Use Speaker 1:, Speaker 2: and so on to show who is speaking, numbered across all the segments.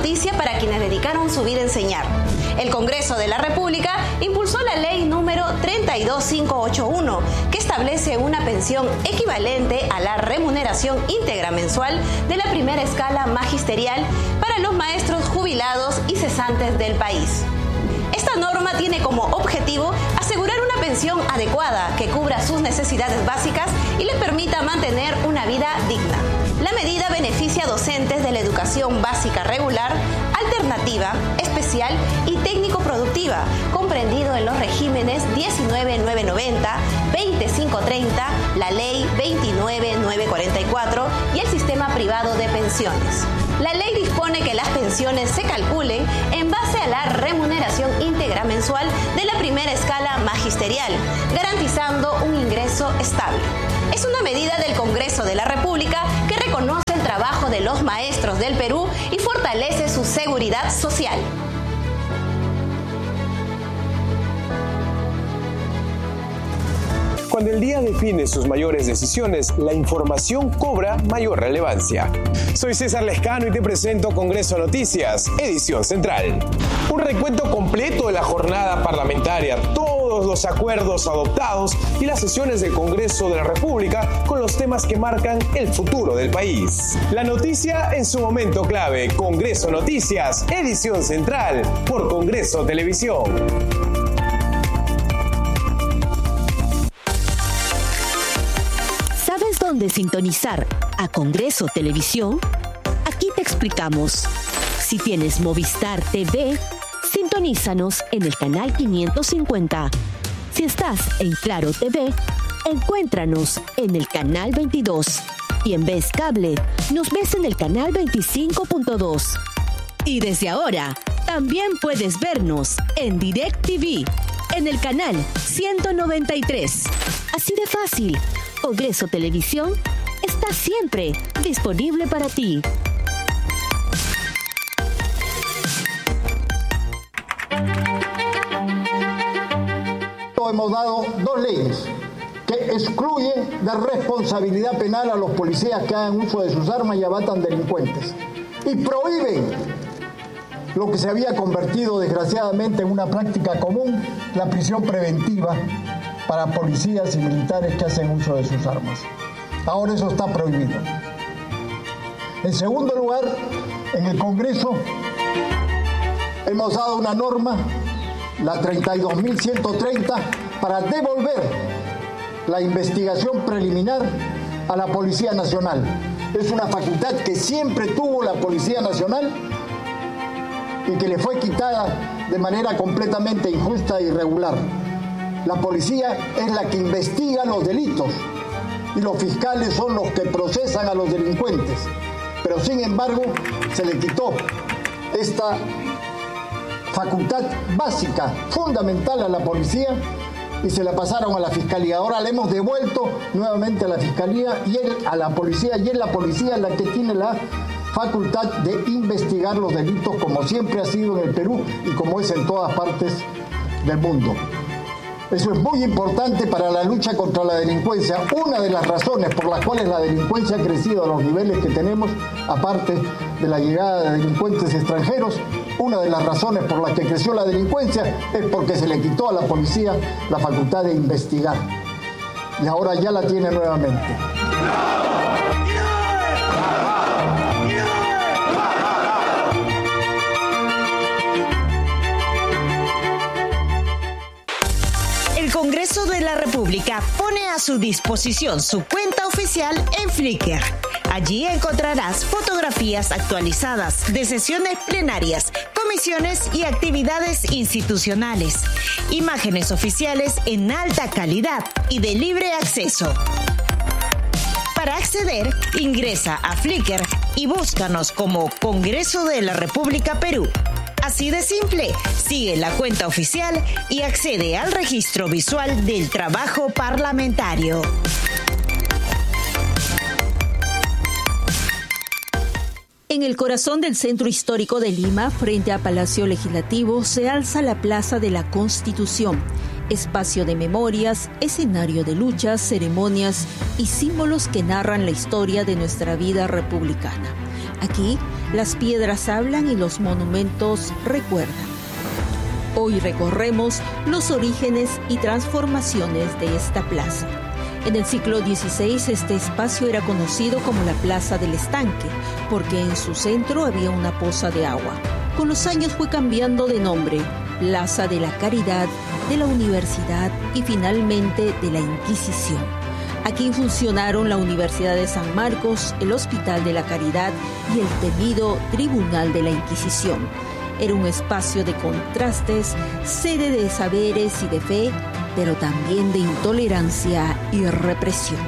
Speaker 1: noticia para quienes dedicaron su vida a enseñar. El Congreso de la República impulsó la ley número 32581, que establece una pensión equivalente a la remuneración íntegra mensual de la primera escala magisterial para los maestros jubilados y cesantes del país. Esta norma tiene como objetivo asegurar una pensión adecuada que cubra sus necesidades básicas y les permita mantener una vida digna. La medida beneficia a docentes de la educación básica regular, alternativa, especial y técnico-productiva, comprendido en los regímenes 19990, 20530, la Ley 29944 y el sistema privado de pensiones. La ley dispone que las pensiones se calculen en base a la remuneración íntegra mensual de la primera escala magisterial, garantizando un ingreso estable. Es una medida del Congreso de la República que reconoce el trabajo de los maestros del Perú y fortalece su seguridad social.
Speaker 2: Cuando el día define sus mayores decisiones, la información cobra mayor relevancia. Soy César Lescano y te presento Congreso Noticias, edición central. Un recuento completo de la jornada parlamentaria, todos los acuerdos adoptados y las sesiones del Congreso de la República con los temas que marcan el futuro del país. La noticia en su momento clave. Congreso Noticias, edición central, por Congreso Televisión.
Speaker 3: ¿Dónde sintonizar a Congreso Televisión? Aquí te explicamos. Si tienes Movistar TV, sintonízanos en el canal 550. Si estás en Claro TV, encuéntranos en el canal 22. Y en Ves Cable, nos ves en el canal 25.2. Y desde ahora, también puedes vernos en DirecTV, en el canal 193. Así de fácil. Congreso Televisión está siempre disponible para ti.
Speaker 4: Hemos dado dos leyes que excluyen de responsabilidad penal a los policías que hagan uso de sus armas y abatan delincuentes. Y prohíben lo que se había convertido desgraciadamente en una práctica común, la prisión preventiva para policías y militares que hacen uso de sus armas. Ahora eso está prohibido. En segundo lugar, en el Congreso hemos dado una norma, la 32.130, para devolver la investigación preliminar a la Policía Nacional. Es una facultad que siempre tuvo la Policía Nacional y que le fue quitada de manera completamente injusta e irregular. La policía es la que investiga los delitos y los fiscales son los que procesan a los delincuentes. Pero sin embargo, se le quitó esta facultad básica, fundamental a la policía, y se la pasaron a la fiscalía. Ahora le hemos devuelto nuevamente a la fiscalía y a la policía, y es la policía la que tiene la facultad de investigar los delitos, como siempre ha sido en el Perú y como es en todas partes del mundo. Eso es muy importante para la lucha contra la delincuencia. Una de las razones por las cuales la delincuencia ha crecido a los niveles que tenemos, aparte de la llegada de delincuentes extranjeros, una de las razones por las que creció la delincuencia es porque se le quitó a la policía la facultad de investigar. Y ahora ya la tiene nuevamente.
Speaker 5: El Congreso de la República pone a su disposición su cuenta oficial en Flickr. Allí encontrarás fotografías actualizadas de sesiones plenarias, comisiones y actividades institucionales, imágenes oficiales en alta calidad y de libre acceso. Para acceder, ingresa a Flickr y búscanos como Congreso de la República Perú. Así de simple, sigue la cuenta oficial y accede al registro visual del trabajo parlamentario.
Speaker 3: En el corazón del centro histórico de Lima, frente a Palacio Legislativo, se alza la Plaza de la Constitución.
Speaker 6: espacio de memorias, escenario de luchas, ceremonias y símbolos que narran la historia de nuestra vida republicana. Aquí, las piedras hablan y los monumentos recuerdan. Hoy recorremos los orígenes y transformaciones de esta plaza. En el siglo XVI este espacio era conocido como la Plaza del Estanque, porque en su centro había una poza de agua. Con los años fue cambiando de nombre: Plaza de la Caridad, de la Universidad y finalmente de la Inquisición. Aquí funcionaron la Universidad de San Marcos, el Hospital de la Caridad y el temido Tribunal de la Inquisición. Era un espacio de contrastes, sede de saberes y de fe, pero también de intolerancia y represión.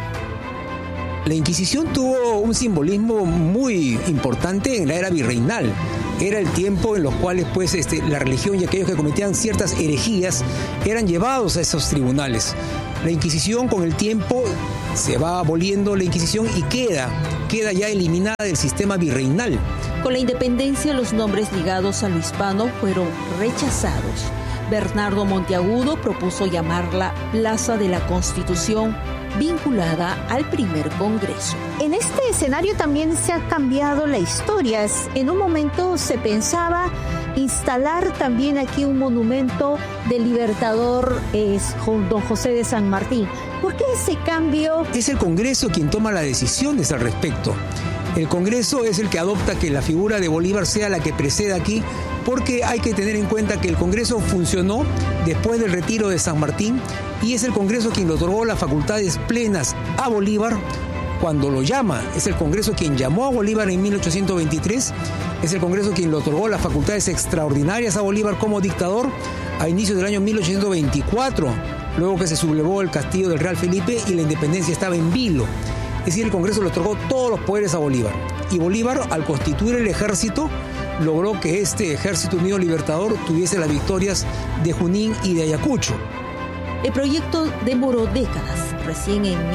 Speaker 7: La Inquisición tuvo un simbolismo muy importante en la era virreinal. Era el tiempo en los cuales la religión y aquellos que cometían ciertas herejías eran llevados a esos tribunales. La Inquisición, con el tiempo, se va aboliendo la Inquisición y queda ya eliminada del sistema virreinal.
Speaker 6: Con la independencia, los nombres ligados a lo hispano fueron rechazados. Bernardo Monteagudo propuso llamarla Plaza de la Constitución, vinculada al primer Congreso.
Speaker 8: En este escenario también se ha cambiado la historia. En un momento se pensaba instalar también aquí un monumento del libertador don José de San Martín. ¿Por qué ese cambio?
Speaker 7: Es el Congreso quien toma las decisiones al respecto. El Congreso es el que adopta que la figura de Bolívar sea la que preceda aquí, porque hay que tener en cuenta que el Congreso funcionó después del retiro de San Martín y es el Congreso quien le otorgó las facultades plenas a Bolívar cuando lo llama. Es el Congreso quien llamó a Bolívar en 1823, es el Congreso quien le otorgó las facultades extraordinarias a Bolívar como dictador a inicios del año 1824, luego que se sublevó el castillo del Real Felipe y la independencia estaba en vilo. Es decir, el Congreso le otorgó todos los poderes a Bolívar. Y Bolívar, al constituir el ejército, logró que este Ejército Unido Libertador tuviese las victorias de Junín y de Ayacucho.
Speaker 6: El proyecto demoró décadas. Recién en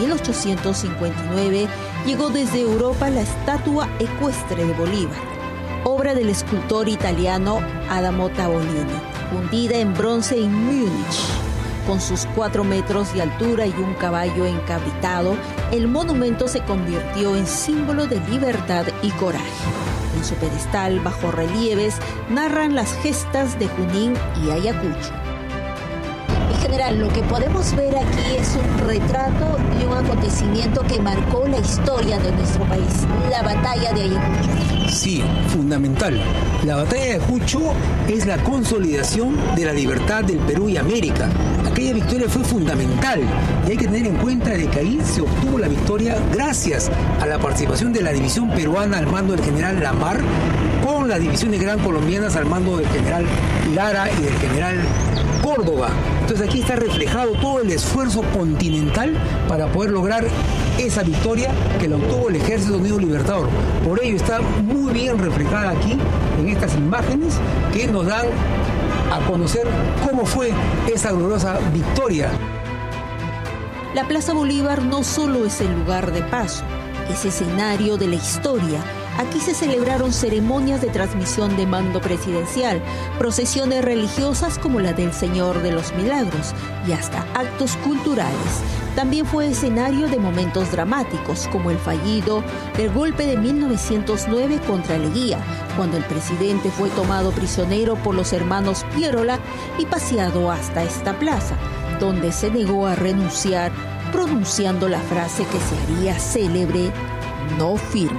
Speaker 6: 1859 llegó desde Europa la estatua ecuestre de Bolívar, obra del escultor italiano Adamo Tavolini, fundida en bronce en Múnich. Con sus 4 metros de altura y un caballo encabritado, el monumento se convirtió en símbolo de libertad y coraje. En su pedestal, bajo relieves, narran las gestas de Junín y Ayacucho.
Speaker 8: En general, lo que podemos ver aquí es un retrato de un acontecimiento que marcó la historia de nuestro país, la batalla de Ayacucho.
Speaker 7: Sí, fundamental. La batalla de Ayacucho es la consolidación de la libertad del Perú y América. Aquella victoria fue fundamental y hay que tener en cuenta de que ahí se obtuvo la victoria gracias a la participación de la división peruana al mando del general Lamar con las divisiones gran colombianas al mando del general Lara y del general Córdoba. Entonces aquí está reflejado todo el esfuerzo continental para poder lograr esa victoria que la obtuvo el Ejército Unido Libertador. Por ello está muy bien reflejada aquí en estas imágenes que nos dan a conocer cómo fue esa gloriosa victoria.
Speaker 6: La Plaza Bolívar no solo es el lugar de paso, es escenario de la historia. Aquí se celebraron ceremonias de transmisión de mando presidencial, procesiones religiosas como la del Señor de los Milagros y hasta actos culturales. También fue escenario de momentos dramáticos como el fallido del golpe de 1909 contra Leguía, cuando el presidente fue tomado prisionero por los hermanos Pierola y paseado hasta esta plaza, donde se negó a renunciar, pronunciando la frase que se haría célebre: "No firmo".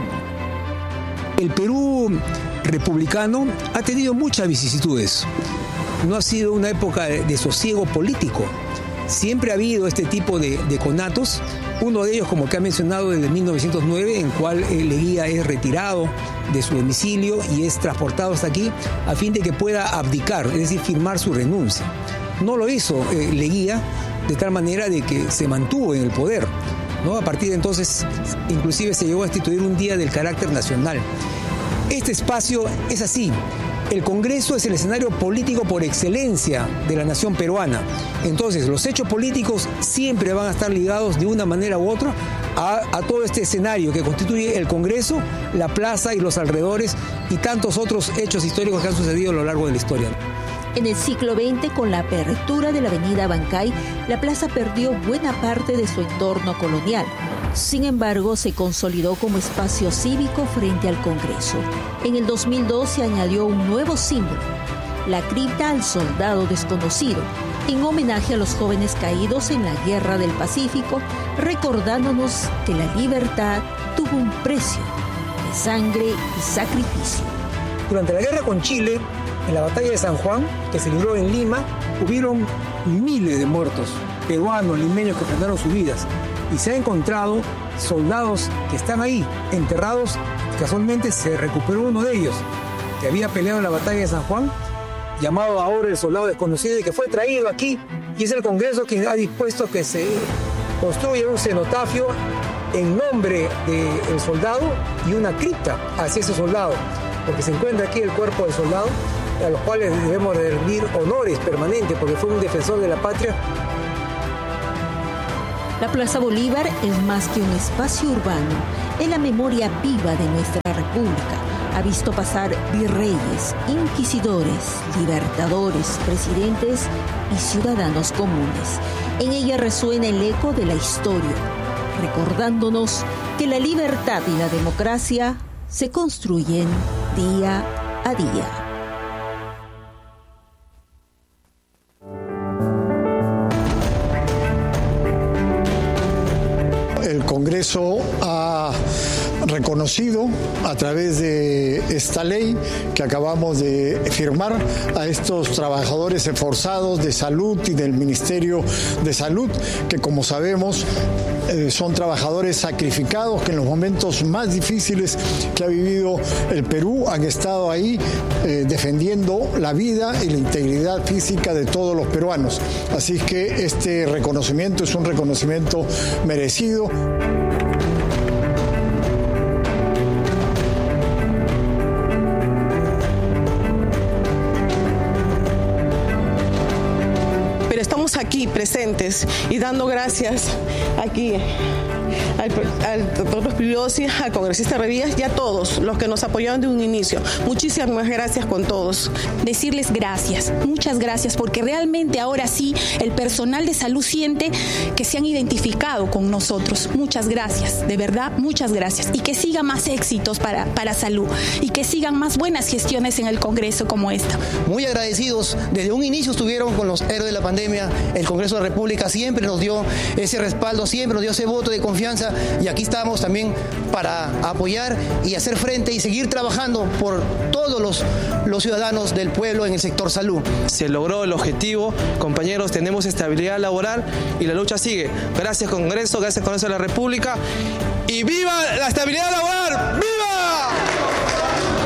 Speaker 7: El Perú republicano ha tenido muchas vicisitudes. No ha sido una época de sosiego político. Siempre ha habido este tipo de conatos. Uno de ellos, como que ha mencionado, desde 1909, en cual Leguía es retirado de su domicilio y es transportado hasta aquí a fin de que pueda abdicar, es decir, firmar su renuncia. No lo hizo Leguía, de tal manera de que se mantuvo en el poder, ¿no? A partir de entonces, inclusive se llegó a instituir un día del carácter nacional. Este espacio es así. El Congreso es el escenario político por excelencia de la nación peruana. Entonces, los hechos políticos siempre van a estar ligados de una manera u otra a todo este escenario que constituye el Congreso, la plaza y los alrededores y tantos otros hechos históricos que han sucedido a lo largo de la historia.
Speaker 6: En el siglo XX, con la apertura de la avenida Bancay, la plaza perdió buena parte de su entorno colonial. Sin embargo, se consolidó como espacio cívico frente al Congreso. En el 2002 se añadió un nuevo símbolo, la cripta al soldado desconocido, en homenaje a los jóvenes caídos en la Guerra del Pacífico, recordándonos que la libertad tuvo un precio de sangre y sacrificio.
Speaker 7: Durante la guerra con Chile, en la batalla de San Juan, que se libró en Lima, hubieron miles de muertos, peruanos, limeños que perdieron sus vidas. Y se han encontrado soldados que están ahí, enterrados. Casualmente se recuperó uno de ellos, que había peleado en la batalla de San Juan, llamado ahora el soldado desconocido, y que fue traído aquí. Y es el Congreso quien ha dispuesto que se construya un cenotafio en nombre del soldado y una cripta hacia ese soldado, porque se encuentra aquí el cuerpo del soldado, a los cuales debemos rendir honores permanentes, porque fue un defensor de la patria.
Speaker 6: La Plaza Bolívar es más que un espacio urbano, es la memoria viva de nuestra República. Ha visto pasar virreyes, inquisidores, libertadores, presidentes y ciudadanos comunes. En ella resuena el eco de la historia, recordándonos que la libertad y la democracia se construyen día a día.
Speaker 4: El Congreso ha reconocido a través de esta ley que acabamos de firmar a estos trabajadores esforzados de salud y del Ministerio de Salud, que como sabemos son trabajadores sacrificados que en los momentos más difíciles que ha vivido el Perú han estado ahí defendiendo la vida y la integridad física de todos los peruanos. Así que este reconocimiento es un reconocimiento merecido.
Speaker 9: Estamos aquí presentes y dando gracias aquí al doctor Rospigliosi, al congresista Revías y a todos los que nos apoyaron de un inicio. Muchísimas gracias con todos.
Speaker 10: Decirles gracias, muchas gracias, porque realmente ahora sí el personal de salud siente que se han identificado con nosotros. Muchas gracias, de verdad, muchas gracias. Y que sigan más éxitos para salud y que sigan más buenas gestiones en el Congreso como esta.
Speaker 11: Muy agradecidos, desde un inicio estuvieron con los héroes de la pandemia. El Congreso de la República siempre nos dio ese respaldo, siempre nos dio ese voto de confianza, y aquí estamos también para apoyar y hacer frente y seguir trabajando por todos los ciudadanos del pueblo en el sector salud.
Speaker 12: Se logró el objetivo, compañeros, tenemos estabilidad laboral y la lucha sigue. Gracias Congreso, gracias Congreso de la República y ¡viva la estabilidad laboral! ¡Viva!